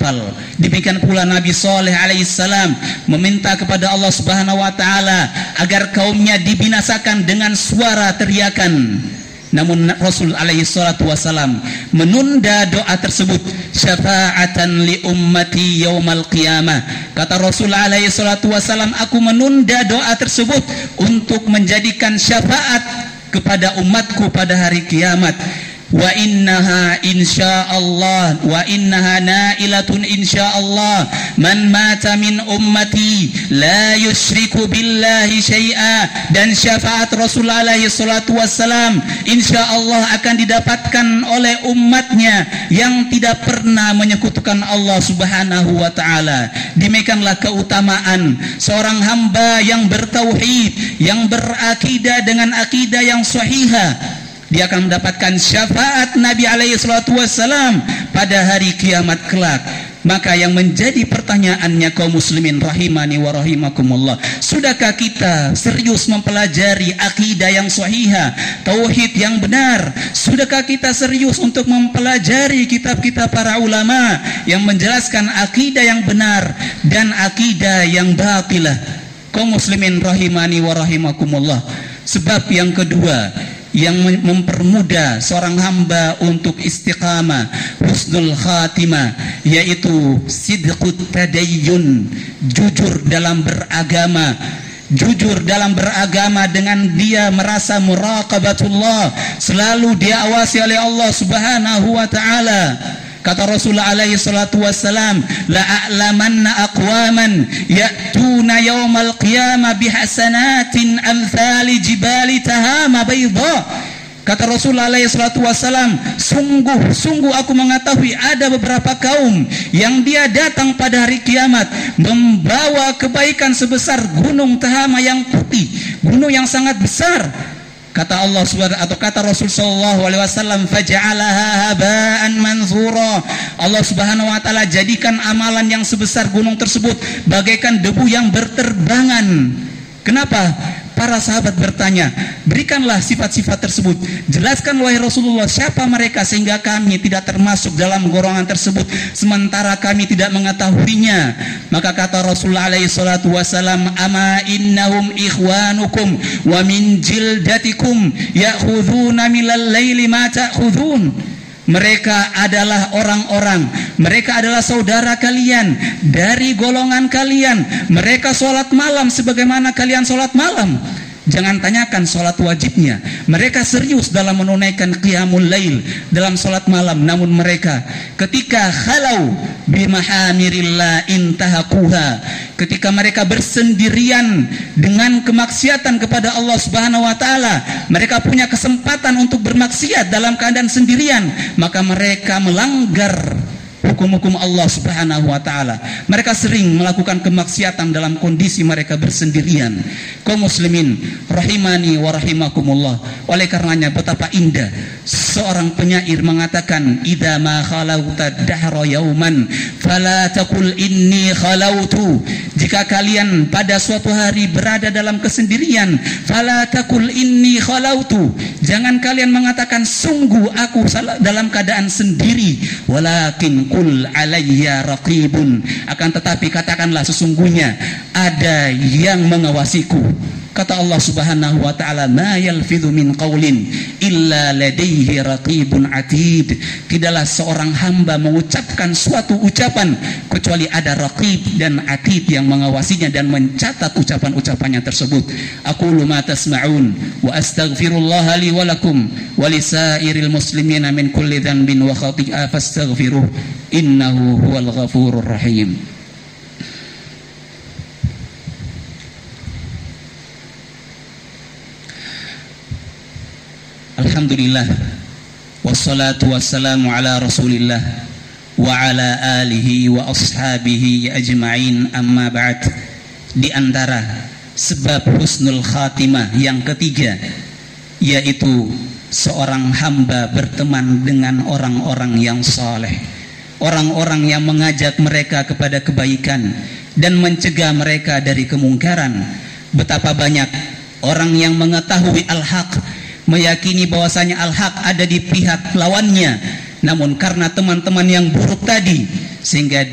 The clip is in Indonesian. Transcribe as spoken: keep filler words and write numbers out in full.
hafal. Demikian pula Nabi Saleh alaihissalam meminta kepada Allah Subhanahu wa taala agar kaumnya dibinasakan dengan suara teriakan. Namun Rasul alaihi salatu wasalam menunda doa tersebut, syafa'atan li ummati yaumal qiyamah. Kata Rasul alaihi salatu wasalam, aku menunda doa tersebut untuk menjadikan syafaat kepada umatku pada hari kiamat. Wa innaha insyaallah wa innaha nailatun insyaallah man mata min ummati la yusyriku billahi syai'a. Dan syafaat Rasul alaihi salatu wassalam insyaallah akan didapatkan oleh umatnya yang tidak pernah menyekutukan Allah Subhanahu wa taala. Demikianlah keutamaan seorang hamba yang bertauhid, yang berakidah dengan akidah yang sahihah. Dia akan mendapatkan syafaat Nabi alaihi salatu wassalam pada hari kiamat kelak. Maka yang menjadi pertanyaannya kaum muslimin rahimani wa rahimakumullah, sudahkah kita serius mempelajari akidah yang sahihah, tauhid yang benar? Sudahkah kita serius untuk mempelajari kitab-kitab para ulama yang menjelaskan akidah yang benar dan akidah yang batilah? Kaum muslimin rahimani wa rahimakumullah. Sebab yang kedua yang mempermudah seorang hamba untuk istiqamah, husnul khatimah, yaitu sidqut tadayyun, jujur dalam beragama. Jujur dalam beragama dengan dia merasa muraqabatullah, selalu diawasi oleh Allah Subhanahu wa taala. Kata Rasulullah alaihi salatu wassalam, la a'lamanna aqwaman ya'tuna yawmal qiyamah bihasanatin amthali jibali tahama bayda. Kata Rasulullah alaihi salatu wassalam, sungguh sungguh aku mengetahui ada beberapa kaum yang dia datang pada hari kiamat membawa kebaikan sebesar gunung Tahama yang putih, gunung yang sangat besar. Kata Allah Subhanahu atau kata Rasul sallallahu alaihi wasallam, faja'alaha haba'an manthura. Allah Subhanahu wa taala jadikan amalan yang sebesar gunung tersebut bagaikan debu yang berterbangan. Kenapa? Para sahabat bertanya, berikanlah sifat-sifat tersebut. Jelaskan wahai Rasulullah, siapa mereka sehingga kami tidak termasuk dalam golongan tersebut sementara kami tidak mengetahuinya. Maka kata Rasulullah alaihi salatu wasalam, ama innahum ikhwanukum wa min jildatikum ya'khudhuna minal laili ma ta'khudhun. Mereka adalah orang-orang, mereka adalah saudara kalian dari golongan kalian. Mereka sholat malam sebagaimana kalian sholat malam. Jangan tanyakan sholat wajibnya. Mereka serius dalam menunaikan qiyamul lail, dalam sholat malam. Namun mereka ketika khalau bimahamirillah intahakuha, ketika mereka bersendirian dengan kemaksiatan kepada Allah Subhanahu wa taala, mereka punya kesempatan untuk bermaksiat dalam keadaan sendirian, maka mereka melanggar hukum-hukum Allah Subhanahu wa taala. Mereka sering melakukan kemaksiatan dalam kondisi mereka bersendirian. Kaum muslimin rahimani wa rahimakumullah. Oleh karenanya betapa indah seorang penyair mengatakan, idza ma khalauta dahra yauman fala taqul inni khalautu. Jika kalian pada suatu hari berada dalam kesendirian, fala taqul inni khalautu. Jangan kalian mengatakan sungguh aku dalam keadaan sendiri, walakin qul alayya raqibun. Akan tetapi katakanlah sesungguhnya ada yang mengawasiku. Kata Allah Subhanahu wa taala, ma yalfidhu min qaulin illa ladaihi raqibun atid. Tidaklah seorang hamba mengucapkan suatu ucapan kecuali ada raqib dan atid yang mengawasinya dan mencatat ucapan-ucapannya tersebut. Aqulu ma tasma'un wa astaghfirullah li wa lakum wa lisairil muslimina min kulli dhanbin wa khati'ah fastaghfiruh innahu huwal ghafurur rahim. Alhamdulillah, wassalatu wassalamu ala rasulillah wa ala alihi wa ashabihi ajma'in, amma ba'd. Di antara sebab husnul khatimah yang ketiga, yaitu seorang hamba berteman dengan orang-orang yang saleh, orang-orang yang mengajak mereka kepada kebaikan dan mencegah mereka dari kemungkaran. Betapa banyak orang yang mengetahui al-haq, meyakini bahwasanya al-haq ada di pihak lawannya, namun karena teman-teman yang buruk tadi sehingga